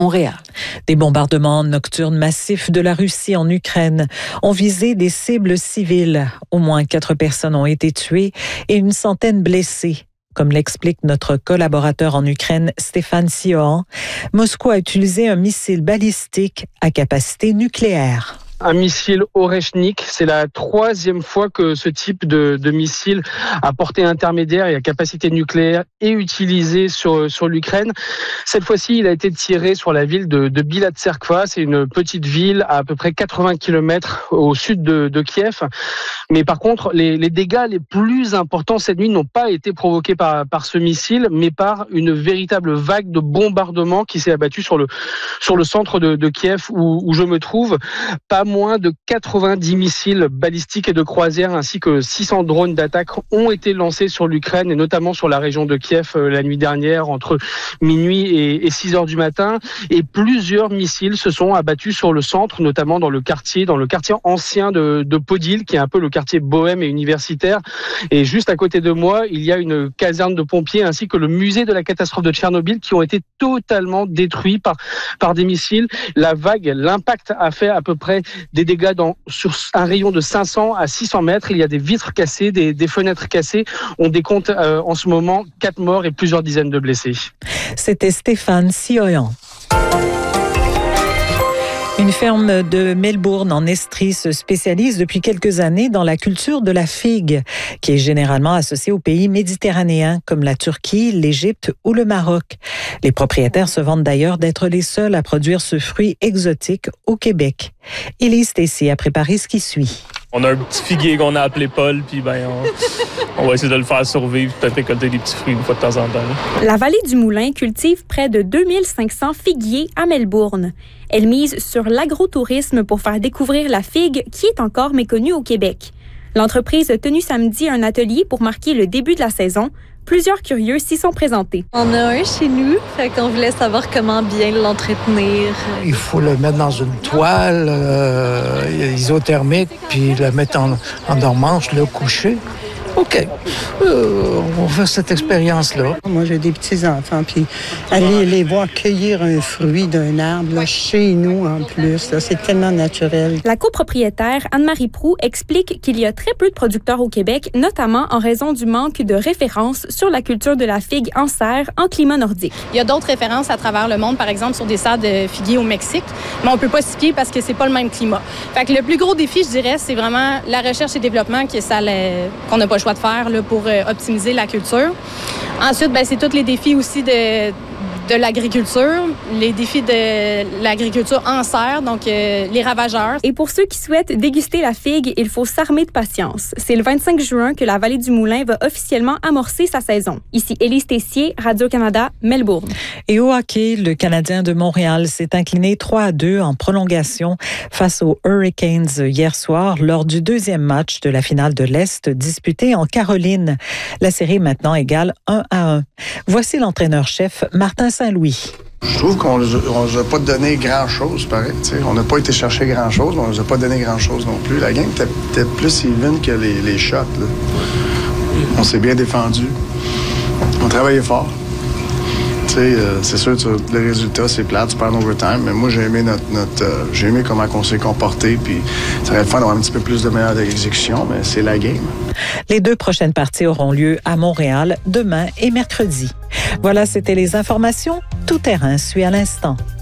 Montréal. Des bombardements nocturnes massifs de la Russie en Ukraine ont visé des cibles civiles. Au moins 4 personnes ont été tuées et une centaine blessées. Comme l'explique notre collaborateur en Ukraine, Stéphane Siohan, Moscou a utilisé un missile balistique à capacité nucléaire. Un missile Oreshnik, c'est la 3e fois que ce type de missile à portée intermédiaire et à capacité nucléaire est utilisé sur l'Ukraine. Cette fois-ci, il a été tiré sur la ville de Bilatserkva. C'est une petite ville à peu près 80 km au sud de Kiev. Mais par contre, les dégâts les plus importants cette nuit n'ont pas été provoqués par ce missile, mais par une véritable vague de bombardements qui s'est abattue sur le centre de Kiev où je me trouve. Pas moins de 90 missiles balistiques et de croisière ainsi que 600 drones d'attaque ont été lancés sur l'Ukraine et notamment sur la région de Kiev la nuit dernière entre minuit et 6 heures du matin. Et plusieurs missiles se sont abattus sur le centre, notamment dans le quartier ancien de Podil, qui est un peu le quartier bohème et universitaire. Et juste à côté de moi, il y a une caserne de pompiers ainsi que le musée de la catastrophe de Tchernobyl qui ont été totalement détruits par des missiles. L'impact a fait à peu près des dégâts sur un rayon de 500 à 600 mètres. Il y a des vitres cassées, des fenêtres cassées. On décompte en ce moment 4 morts et plusieurs dizaines de blessés. C'était Stéphane Siohan. Une ferme de Melbourne en Estrie se spécialise depuis quelques années dans la culture de la figue, qui est généralement associée aux pays méditerranéens comme la Turquie, l'Égypte ou le Maroc. Les propriétaires se vantent d'ailleurs d'être les seuls à produire ce fruit exotique au Québec. Élise Stacy a préparé ce qui suit. On a un petit figuier qu'on a appelé Paul, puis on va essayer de le faire survivre, peut-être récolter des petits fruits une fois de temps en temps. La vallée du Moulin cultive près de 2500 figuiers à Melbourne. Elle mise sur l'agrotourisme pour faire découvrir la figue qui est encore méconnue au Québec. L'entreprise a tenu samedi un atelier pour marquer le début de la saison. Plusieurs curieux s'y sont présentés. On a un chez nous, fait qu'on voulait savoir comment bien l'entretenir. Il faut le mettre dans une toile isothermique, puis le mettre en dormance, le coucher. OK. On va faire cette expérience-là. Moi, j'ai des petits-enfants, puis aller les voir cueillir un fruit d'un arbre, là, chez nous en plus, là, c'est tellement naturel. La copropriétaire Anne-Marie Proux explique qu'il y a très peu de producteurs au Québec, notamment en raison du manque de références sur la culture de la figue en serre en climat nordique. Il y a d'autres références à travers le monde, par exemple sur des serres de figuiers au Mexique, mais on peut pas s'y fier parce que c'est pas le même climat. Fait que le plus gros défi, je dirais, c'est vraiment la recherche et développement qu'on n'a pas le choix de faire là, pour optimiser la culture. Ensuite, c'est tous les défis aussi de l'agriculture, les défis de l'agriculture en serre, donc les ravageurs. Et pour ceux qui souhaitent déguster la figue, il faut s'armer de patience. C'est le 25 juin que la vallée du Moulin va officiellement amorcer sa saison. Ici Élise Tessier, Radio-Canada, Melbourne. Et au hockey, le Canadien de Montréal s'est incliné 3-2 en prolongation face aux Hurricanes hier soir lors du 2e match de la finale de l'Est disputée en Caroline. La série est maintenant égale 1-1. Voici l'entraîneur-chef Martin Saint-Louis. Je trouve qu'on ne nous a pas donné grand-chose, pareil. T'sais. On n'a pas été chercher grand-chose, mais on ne nous a pas donné grand-chose non plus. La game était plus even que les shots. Là. On s'est bien défendu. On travaillait fort. C'est sûr, le résultat, c'est plate, tu perds en overtime, mais moi, j'ai aimé j'ai aimé comment on s'est comporté, puis ça aurait le fun d'avoir un petit peu plus de meilleure exécution, mais c'est la game. Les 2 prochaines parties auront lieu à Montréal demain et mercredi. Voilà, c'était les informations. Tout terrain suit à l'instant.